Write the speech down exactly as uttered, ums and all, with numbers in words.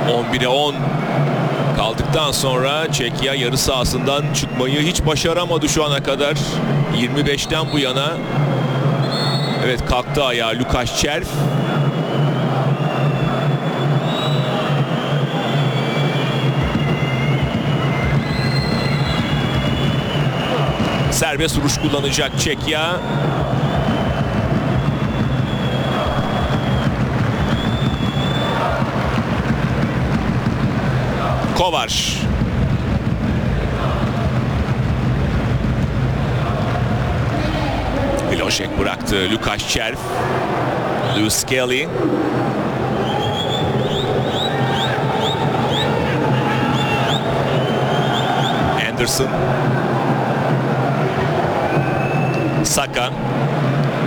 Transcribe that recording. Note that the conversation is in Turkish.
on bire on kaldıktan sonra Çekya yarı sahasından çıkmayı hiç başaramadı şu ana kadar. yirmi beşten bu yana. Evet, kalktı ayağa Lukasz Czerw. Serbest vuruş kullanacak Çekya. Kovar. Milošek bıraktı. Lukasz Czerw. Lewis Skelly. Anderson. Saka.